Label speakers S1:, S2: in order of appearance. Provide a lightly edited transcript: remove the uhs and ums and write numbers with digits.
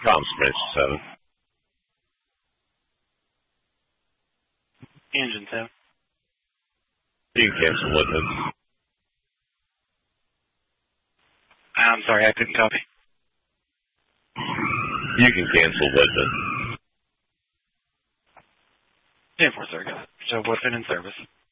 S1: Comms Branch 7.
S2: Engine 7.
S1: You can cancel Whitman.
S2: I'm sorry, I couldn't copy.
S1: You can cancel Whitman.
S2: 10-4, sir. So what's been in service?